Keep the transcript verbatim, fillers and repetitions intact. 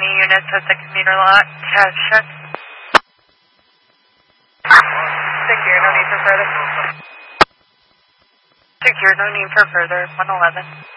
Any units at the commuter lot? Test check. Secure, no need for further. Secure, no need for further. one eleven.